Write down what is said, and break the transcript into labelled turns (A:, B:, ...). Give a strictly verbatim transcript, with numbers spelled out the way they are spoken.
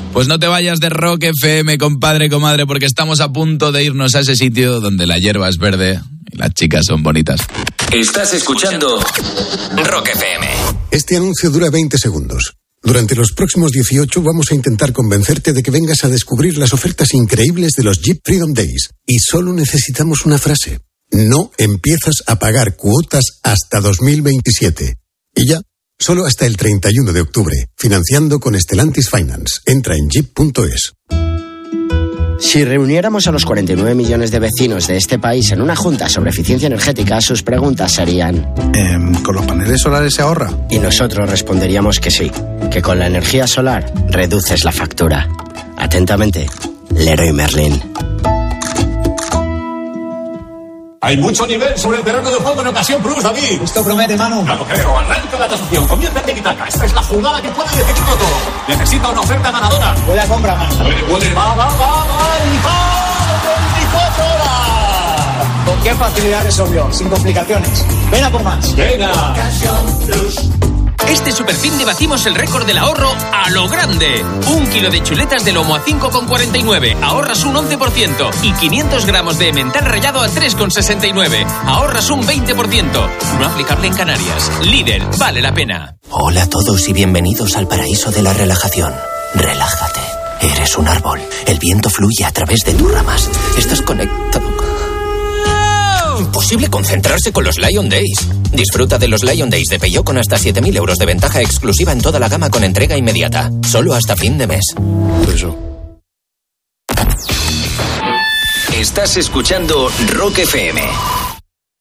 A: Pues no te vayas de Rock F M, compadre, comadre, porque estamos a punto de irnos a ese sitio donde la hierba es verde y las chicas son bonitas.
B: Estás escuchando Rock F M.
C: Este anuncio dura veinte segundos. Durante los próximos dieciocho vamos a intentar convencerte de que vengas a descubrir las ofertas increíbles de los Jeep Freedom Days. Y solo necesitamos una frase. No empiezas a pagar cuotas hasta dos mil veintisiete. Y ya, solo hasta el treinta y uno de octubre. Financiando con Stellantis Finance. Entra en jeep punto es.
D: Si reuniéramos a los cuarenta y nueve millones de vecinos de este país en una junta sobre eficiencia energética, sus preguntas serían...
E: Eh, ¿Con los paneles solares se ahorra?
D: Y nosotros responderíamos que sí, que con la energía solar reduces la factura. Atentamente, Leroy Merlin.
F: Hay mucho nivel sobre el terreno de juego en ocasión Plus, David.
G: Esto promete, Manu.
F: Claro, creo. Arranca la tasación. Comienza el tiki-taka. Esta es la jugada que puede decidirlo todo. Necesita una oferta ganadora.
G: Puede compra, Manu.
F: Puede, puede. Va, va, va, va. Y va. veinticuatro horas.
G: ¿Con qué facilidad resolvió? Sin complicaciones. Ven a por más.
F: Venga.
H: Este superfin debatimos el récord del ahorro a lo grande. Un kilo de chuletas de lomo a cinco con cuarenta y nueve, ahorras un once por ciento. Y quinientos gramos de emmental rallado a tres con sesenta y nueve, ahorras un veinte por ciento. No aplicable en Canarias. Lidl, vale la pena.
I: Hola a todos y bienvenidos al paraíso de la relajación. Relájate. Eres un árbol. El viento fluye a través de tus ramas. Estás conectado. Imposible concentrarse con los Lion Days. Disfruta de los Lion Days de Peugeot con hasta siete mil euros de ventaja exclusiva en toda la gama con entrega inmediata. Solo hasta fin de mes.
E: Eso.
B: Estás escuchando Rock F M.